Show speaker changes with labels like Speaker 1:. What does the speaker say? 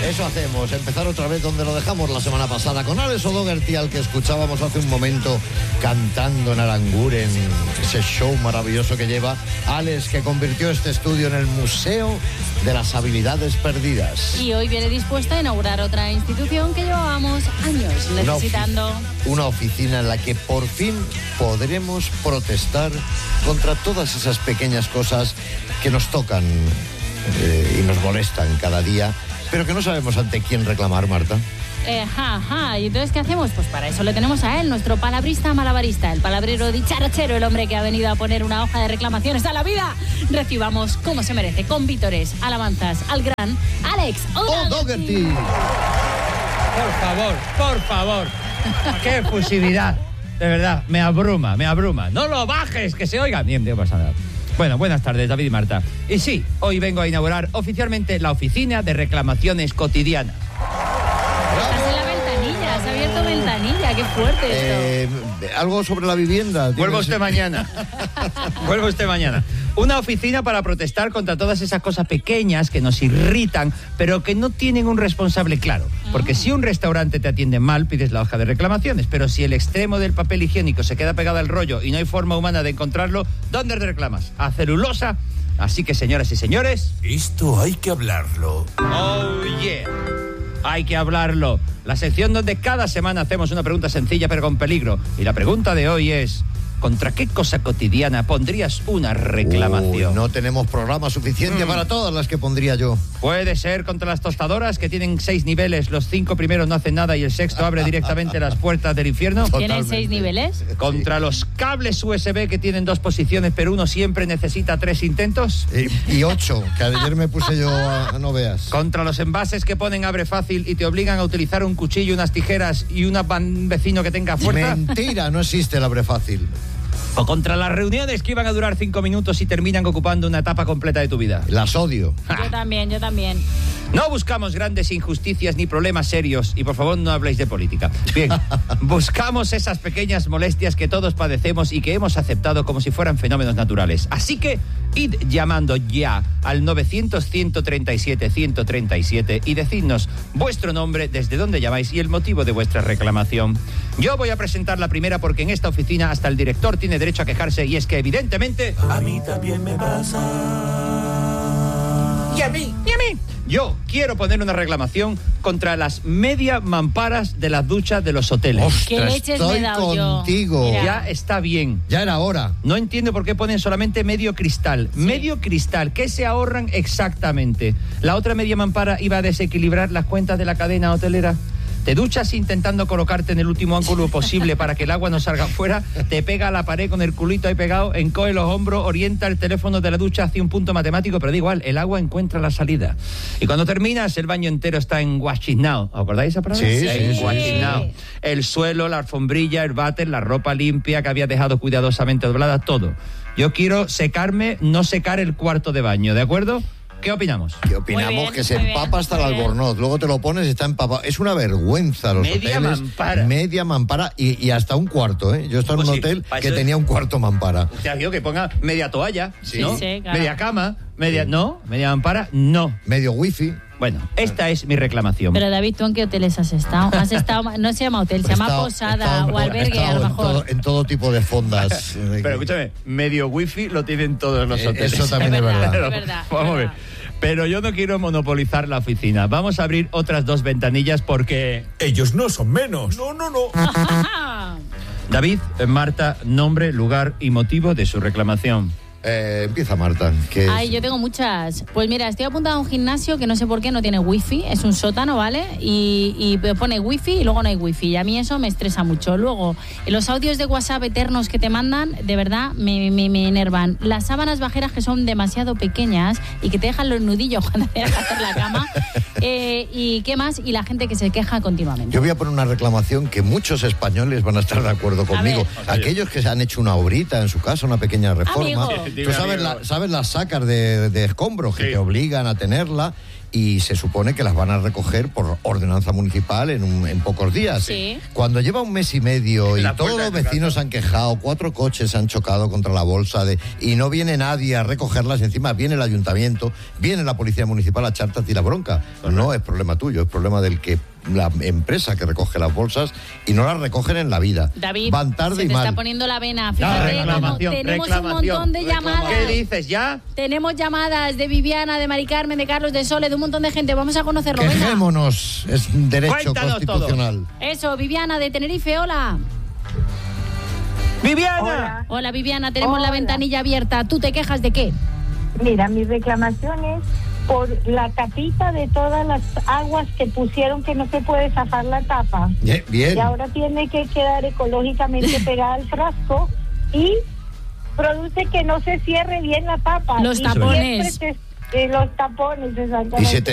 Speaker 1: Eso hacemos, empezar otra vez donde lo dejamos la semana pasada, con Alex O'Doherty, al que escuchábamos hace un momento cantando en Aranguren, ese show maravilloso que lleva Alex, que convirtió este estudio en el Museo de las Habilidades Perdidas.
Speaker 2: Y hoy viene dispuesta a inaugurar otra institución que llevábamos años necesitando.
Speaker 1: Una oficina en la que por fin podremos protestar contra todas esas pequeñas cosas que nos tocan y nos molestan cada día, pero que no sabemos ante quién reclamar, Marta.
Speaker 2: ¿Y entonces qué hacemos? Pues para eso le tenemos a él, nuestro palabrista malabarista, el palabrero dicharachero, el hombre que ha venido a poner una hoja de reclamaciones a la vida. Recibamos, como se merece, con vítores, alabanzas, al gran Alex O'Doherty.
Speaker 3: Por favor. ¡Qué efusividad! De verdad, me abruma. ¡No lo bajes, que se oiga! Bien, no pasa nada. Bueno, buenas tardes, David y Marta. Y sí, hoy vengo a inaugurar oficialmente la Oficina de Reclamaciones Cotidianas.
Speaker 2: Estás en la ventanilla, has abierto ventanilla, qué fuerte esto.
Speaker 1: Algo sobre la vivienda.
Speaker 3: Vuelvo usted mañana. Una oficina para protestar contra todas esas cosas pequeñas que nos irritan, pero que no tienen un responsable claro. Porque si un restaurante te atiende mal, pides la hoja de reclamaciones, pero si el extremo del papel higiénico se queda pegado al rollo y no hay forma humana de encontrarlo, ¿dónde reclamas? ¿A celulosa? Así que, señoras y señores...
Speaker 4: Esto hay que hablarlo.
Speaker 3: ¡Oh, yeah! Hay que hablarlo. La sección donde cada semana hacemos una pregunta sencilla pero con peligro. Y la pregunta de hoy es... ¿Contra qué cosa cotidiana pondrías una reclamación?
Speaker 1: No tenemos programa suficiente para todas las que pondría yo.
Speaker 3: Puede ser contra las tostadoras, que tienen 6 niveles. Los 5 primeros no hacen nada y el sexto abre directamente las puertas del infierno.
Speaker 2: ¿Tienen 6 niveles?
Speaker 3: Contra los cables USB, que tienen 2 posiciones, pero uno siempre necesita 3 intentos.
Speaker 1: Y 8, que ayer me puse yo a no veas.
Speaker 3: Contra los envases que ponen abre fácil y te obligan a utilizar un cuchillo, unas tijeras y un vecino que tenga fuerza.
Speaker 1: Mentira, no existe el abre fácil.
Speaker 3: O contra las reuniones que iban a durar 5 minutos y terminan ocupando una etapa completa de tu vida.
Speaker 1: Las odio.
Speaker 2: Yo también.
Speaker 3: No buscamos grandes injusticias ni problemas serios. Y por favor no habléis de política. Bien, buscamos esas pequeñas molestias que todos padecemos y que hemos aceptado como si fueran fenómenos naturales. Así que id llamando ya al 900-137-137 y decidnos vuestro nombre, desde dónde llamáis y el motivo de vuestra reclamación. Yo voy a presentar la primera porque en esta oficina hasta el director tiene derecho a quejarse, y es que evidentemente...
Speaker 4: A mí también me pasa.
Speaker 3: Y a mí. Yo quiero poner una reclamación contra las media mamparas de las duchas de los hoteles.
Speaker 1: ¡Ostras,
Speaker 2: ¿Qué leches me he dado
Speaker 1: contigo!
Speaker 2: yo?
Speaker 3: Ya está bien.
Speaker 1: Ya era hora.
Speaker 3: No entiendo por qué ponen solamente medio cristal. Sí. Medio cristal, ¿qué se ahorran exactamente? La otra media mampara iba a desequilibrar las cuentas de la cadena hotelera. Te duchas intentando colocarte en el último ángulo posible para que el agua no salga fuera, te pega a la pared con el culito ahí pegado, encoge los hombros, orienta el teléfono de la ducha hacia un punto matemático, pero da igual, el agua encuentra la salida. Y cuando terminas, el baño entero está en washing now. ¿Acordáis esa palabra?
Speaker 1: Sí.
Speaker 3: Washing now. El suelo, la alfombrilla, el váter, la ropa limpia que había dejado cuidadosamente doblada, todo. Yo quiero secarme, no secar el cuarto de baño, ¿de acuerdo? ¿Qué opinamos?
Speaker 1: ¿Qué opinamos?
Speaker 2: Muy bien,
Speaker 1: que se empapa hasta el albornoz. Luego te lo pones y está empapado. Es una vergüenza los
Speaker 3: media
Speaker 1: hoteles.
Speaker 3: Mampara.
Speaker 1: Media mampara y hasta un cuarto, ¿eh? Yo estaba en un hotel que tenía un cuarto mampara.
Speaker 3: Te digo que ponga media toalla,
Speaker 1: Sí.
Speaker 3: ¿no?
Speaker 2: Sí, claro.
Speaker 3: Media cama, media... ¿No? Media mampara, no.
Speaker 1: Medio wifi.
Speaker 3: Bueno, esta es mi reclamación.
Speaker 2: Pero David, ¿tú en qué hoteles has estado? No se llama hotel, se llama posada o albergue, a lo mejor.
Speaker 1: En todo tipo de fondas.
Speaker 3: Pero escúchame, medio wifi lo tienen todos los hoteles.
Speaker 1: Eso también es verdad.
Speaker 2: Es verdad.
Speaker 3: Vamos a ver. Pero yo no quiero monopolizar la oficina. Vamos a abrir otras 2 ventanillas porque...
Speaker 4: Ellos no son menos. No.
Speaker 3: David, Marta, nombre, lugar y motivo de su reclamación.
Speaker 1: Empieza Marta.
Speaker 2: Ay, yo tengo muchas. Pues mira, estoy apuntada a un gimnasio que no sé por qué no tiene wifi, es un sótano, ¿vale? Y pone wifi y luego no hay wifi, y a mí eso me estresa mucho. Luego, los audios de WhatsApp eternos que te mandan, de verdad, me enervan. Las sábanas bajeras que son demasiado pequeñas y que te dejan los nudillos cuando te vas a hacer la cama. ¿Y qué más? Y la gente que se queja continuamente.
Speaker 1: Yo voy a poner una reclamación que muchos españoles van a estar de acuerdo conmigo. Aquellos que se han hecho una obrita en su casa, una pequeña reforma.
Speaker 2: Amigo.
Speaker 1: Tú sabes las sacas de escombros que te obligan a tenerla y se supone que las van a recoger por ordenanza municipal en pocos días.
Speaker 2: Sí.
Speaker 1: Cuando lleva un mes y medio y
Speaker 3: La
Speaker 1: todos
Speaker 3: puerta
Speaker 1: los
Speaker 3: de tu
Speaker 1: vecinos
Speaker 3: casa.
Speaker 1: han quejado, 4 coches se han chocado contra la bolsa y no viene nadie a recogerlas, encima viene el ayuntamiento, viene la policía municipal a echarte a ti la bronca. No es problema tuyo, es problema del que la empresa que recoge las bolsas y no las recogen en la vida.
Speaker 2: David,
Speaker 1: van tarde
Speaker 2: se
Speaker 1: y
Speaker 2: te
Speaker 1: mal.
Speaker 2: está poniendo la vena.
Speaker 3: No,
Speaker 2: Fíjate cómo
Speaker 3: reclamación,
Speaker 2: tenemos
Speaker 3: reclamación.
Speaker 2: un montón de llamadas.
Speaker 3: ¿Qué dices ya?
Speaker 2: Tenemos llamadas de Viviana, de Mari Carmen, de Carlos, de Sole, de un montón de gente. Vamos a conocerlo. Venga.
Speaker 1: Quejémonos, es un derecho
Speaker 3: Cuéntanos
Speaker 1: constitucional.
Speaker 2: Eso, Viviana, de Tenerife, hola.
Speaker 3: ¡Viviana!
Speaker 2: Hola, Viviana, tenemos la
Speaker 5: Hola.
Speaker 2: ventanilla abierta. ¿Tú te quejas de qué?
Speaker 5: Mira, mi reclamación es por la tapita de todas las aguas que pusieron que no se puede zafar la tapa.
Speaker 1: Bien.
Speaker 5: Y ahora tiene que quedar ecológicamente pegada al frasco y produce que no se cierre bien la tapa.
Speaker 2: Los
Speaker 5: Y
Speaker 2: tapones.
Speaker 5: siempre los tapones, exactamente.
Speaker 1: Y se te